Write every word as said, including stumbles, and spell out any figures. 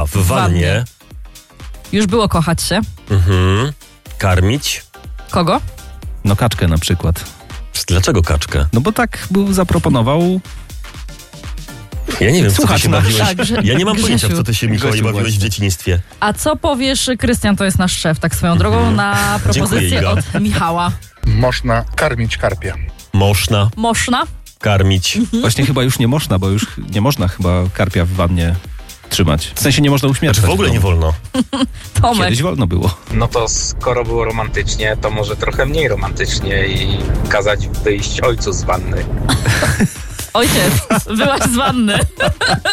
w wannie. wannie. Już było kochać się. Mhm. Karmić. Kogo? No kaczkę na przykład. Dlaczego kaczkę? No bo tak był zaproponował. Ja nie wiem, w co ty Słuchacz się nasz. bawiłeś. Tak, Grze- Ja nie mam Grzesiu. pojęcia, w co ty się, Mikołaj, Grzesiu bawiłeś w właśnie. dzieciństwie. A co powiesz, Krystian, to jest nasz szef, tak swoją drogą, na propozycję Iga. od Michała. Można karmić karpia. Można Można? karmić. Właśnie chyba już nie można, bo już nie można chyba karpia w wannie trzymać. W sensie nie można uśmiercać. Znaczy w ogóle nie wolno. Tomek. Kiedyś wolno było. No to skoro było romantycznie, to może trochę mniej romantycznie i kazać wyjść ojcu z wanny. Ojciec, byłaś z wanny.